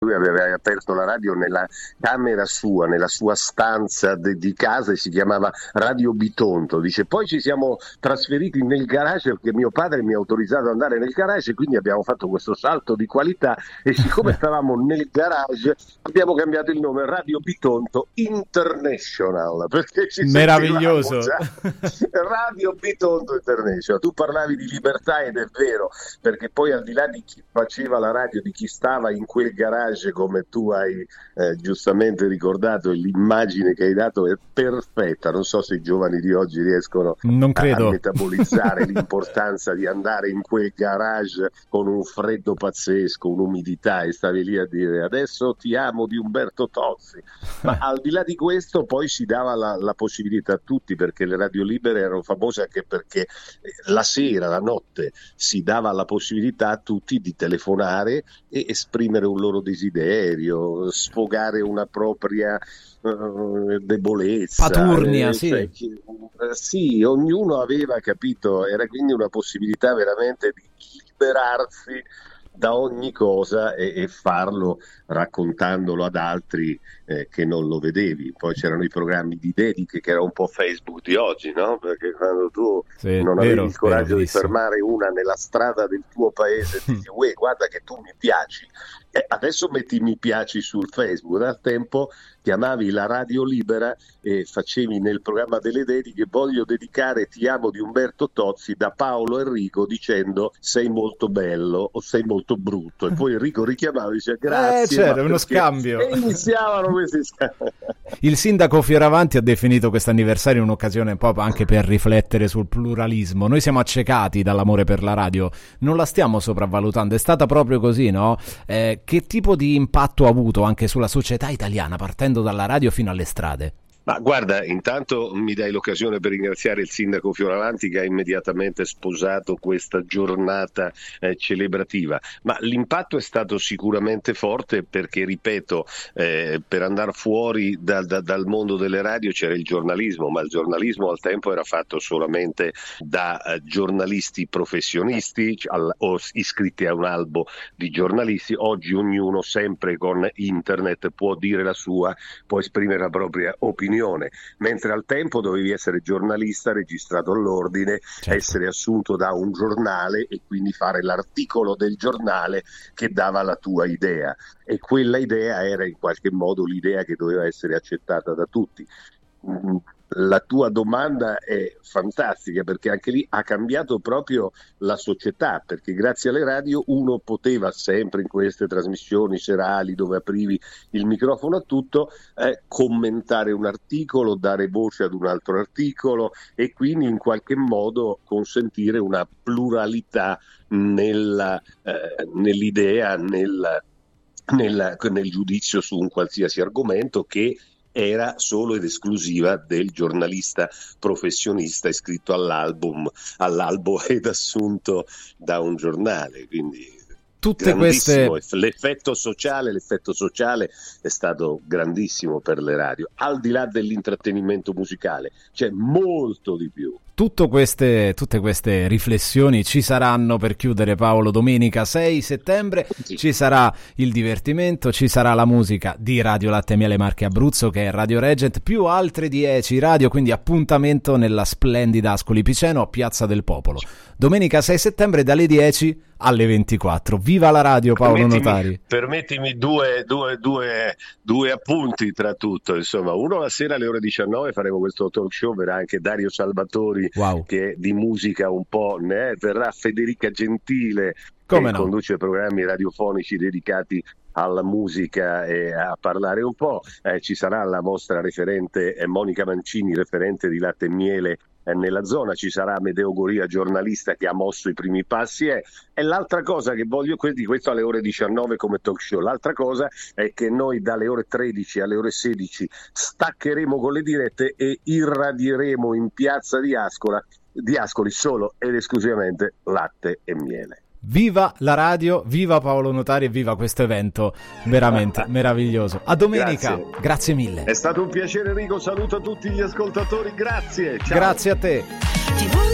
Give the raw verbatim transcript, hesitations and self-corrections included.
Lui aveva aperto la radio nella camera sua, nella sua stanza de- di casa, e si chiamava Radio Bitonto. Dice, poi ci siamo trasferiti nel garage perché mio padre mi ha autorizzato ad andare nel garage, quindi abbiamo fatto questo salto di qualità, e siccome stavamo nel garage abbiamo cambiato il nome Radio Bitonto International, perché ci meraviglioso già. Radio Bitonto International. Tu parlavi di libertà, ed è vero, perché poi al di là di chi faceva la radio, di chi stava in quel garage, come tu hai eh, giustamente ricordato, l'immagine che hai dato è perfetta. Non so se i giovani di oggi riescono non credo. a metabolizzare l'importanza di andare in quel garage con un freddo pazzesco, un'umidità, e stavi lì a dire adesso ti amo di Umberto Tozzi. Ma al di là di questo poi si dava la, la possibilità a tutti, perché le radio libere erano famose anche perché la sera, la notte, si dava la possibilità a tutti di telefonare e esprimere un loro desiderio, sfogare una propria uh, debolezza, paturnia, eh, sì. Cioè, uh, sì, ognuno aveva capito, era quindi una possibilità veramente di liberarsi da ogni cosa e, e farlo raccontandolo ad altri eh, che non lo vedevi. Poi c'erano i programmi di dediche, che era un po' Facebook di oggi, no? Perché quando tu sì, non vero, avevi il coraggio vero, di fermare una nella strada del tuo paese e dici uè, guarda che tu mi piaci, e adesso metti mi piaci sul Facebook. Dal tempo chiamavi la radio libera e facevi nel programma delle dediche, voglio dedicare Ti amo di Umberto Tozzi da Paolo Enrico, dicendo sei molto bello o sei molto brutto, e poi Enrico richiamava e diceva grazie, eh, c'era uno scambio, e iniziavano questi scambi. Il sindaco Fioravanti ha definito questo anniversario un'occasione proprio anche per riflettere sul pluralismo. Noi siamo accecati dall'amore per la radio, non la stiamo sopravvalutando, è stata proprio così, no? Eh, che tipo di impatto ha avuto anche sulla società italiana, partendo dalla radio fino alle strade? Ma guarda, intanto mi dai l'occasione per ringraziare il sindaco Fioravanti, che ha immediatamente sposato questa giornata eh, celebrativa, ma l'impatto è stato sicuramente forte perché, ripeto, eh, per andare fuori da, da, dal mondo delle radio c'era il giornalismo, ma il giornalismo al tempo era fatto solamente da eh, giornalisti professionisti al, o iscritti a un albo di giornalisti. Oggi ognuno, sempre con internet, può dire la sua, può esprimere la propria opinione, mentre al tempo dovevi essere giornalista registrato all'ordine, certo, essere assunto da un giornale e quindi fare l'articolo del giornale che dava la tua idea, e quella idea era in qualche modo l'idea che doveva essere accettata da tutti. La tua domanda è fantastica, perché anche lì ha cambiato proprio la società, perché grazie alle radio uno poteva sempre in queste trasmissioni serali dove aprivi il microfono a tutto eh, commentare un articolo, dare voce ad un altro articolo, e quindi in qualche modo consentire una pluralità nella, eh, nell'idea, nel, nel, nel giudizio su un qualsiasi argomento, che era solo ed esclusiva del giornalista professionista iscritto all'album, all'albo ed assunto da un giornale. Quindi tutte queste, l'effetto sociale, l'effetto sociale è stato grandissimo per le radio, al di là dell'intrattenimento musicale, c'è molto di più. Tutto queste, tutte queste riflessioni ci saranno per chiudere, Paolo, domenica sei settembre, sì. Ci sarà il divertimento, ci sarà la musica di Radio Latte e Miele Marche Abruzzo, che è Radio Regent, più altre dieci radio, quindi appuntamento nella splendida Ascoli Piceno a Piazza del Popolo. Domenica sei settembre dalle dieci alle ventiquattro. Viva la radio, Paolo permettimi, Notari. Permettimi due, due, due, due appunti tra tutto. Insomma, uno, la sera alle ore diciannove faremo questo talk show, verrà anche Dario Salvatori, wow, che di musica un po' ne è, verrà Federica Gentile, come che no, conduce programmi radiofonici dedicati alla musica e a parlare un po'. Eh, ci sarà la vostra referente eh, Monica Mancini, referente di Latte e Miele eh, nella zona, ci sarà Amedeo Goria, giornalista che ha mosso i primi passi, eh. E l'altra cosa che voglio, di questo alle ore diciannove come talk show, l'altra cosa è che noi dalle ore tredici alle ore sedici staccheremo con le dirette e irradieremo in piazza di Ascola, di Ascoli solo ed esclusivamente Latte e Miele. Viva la radio, viva Paolo Notari e viva questo evento veramente meraviglioso. A domenica, grazie. Grazie mille. È stato un piacere, Enrico, saluto a tutti gli ascoltatori, grazie. Ciao. Grazie a te.